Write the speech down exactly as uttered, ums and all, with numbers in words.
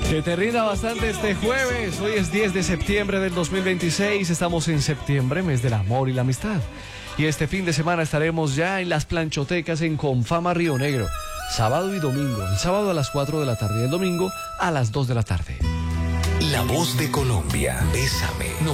Que te rinda bastante este jueves. Hoy es diez de septiembre del dos mil veintiséis. Estamos en septiembre, mes del amor y la amistad. Y este fin de semana estaremos ya en las planchotecas en Confama Río Negro. Sábado y domingo. El sábado a las cuatro de la tarde y el domingo a las dos de la tarde. La voz de Colombia. Bésame.